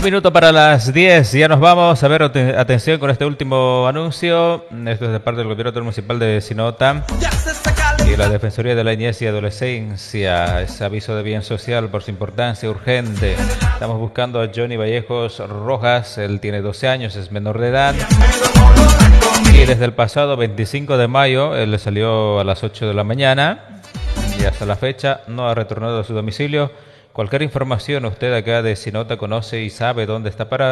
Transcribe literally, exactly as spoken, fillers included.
Un minuto para las diez, ya nos vamos. A ver, atención con este último anuncio. Esto es de parte del Gobierno Municipal de Sinota y la Defensoría de la Niñez y Adolescencia. Es aviso de bien social por su importancia urgente. Estamos buscando a Johnny Vallejos Rojas. Él tiene doce años, es menor de edad. Y desde el pasado veinticinco de mayo, él le salió a las ocho de la mañana y hasta la fecha no ha retornado a su domicilio. Cualquier información usted acá de Sinota conoce y sabe dónde está parado.